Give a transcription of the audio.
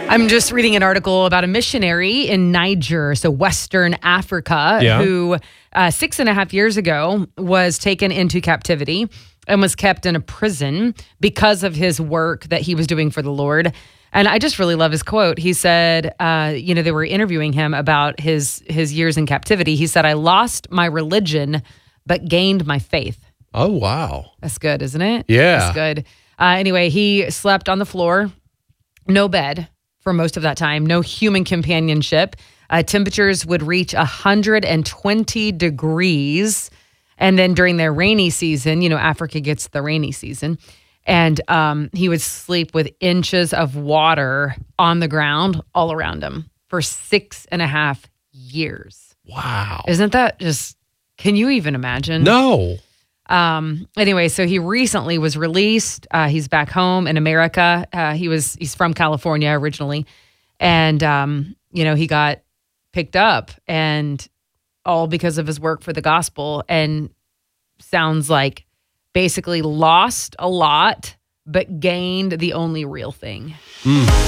I'm just reading an article about a missionary in Niger, so Western Africa, who 6.5 years ago was taken into captivity and was kept in a prison because of his work that he was doing for the Lord. And I just really love his quote. He said, they were interviewing him about his years in captivity. He said, "I lost my religion, but gained my faith." Oh, wow. That's good, isn't it? Yeah. That's good. Anyway, he slept on the floor, no bed for most of that time, no human companionship. Temperatures would reach 120 degrees. And then during their rainy season, Africa gets the rainy season. And he would sleep with inches of water on the ground all around him for 6.5 years. Wow. Isn't that just, can you even imagine? No. Anyway, so he recently was released. He's back home in America. He's from California originally. And, he got picked up and all because of his work for the gospel, and sounds like basically lost a lot, but gained the only real thing.